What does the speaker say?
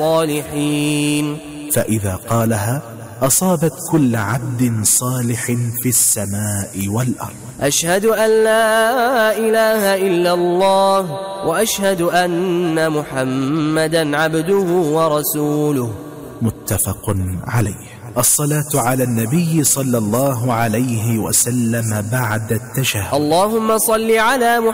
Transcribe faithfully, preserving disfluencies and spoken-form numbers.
الصالحين. فإذا قالها أصابت كل عبد صالح في السماء والأرض. أشهد أن لا إله إلا الله وأشهد أن محمدا عبده ورسوله. متفق عليه. الصلاة على النبي صلى الله عليه وسلم بعد التشهد. اللهم صل على محمد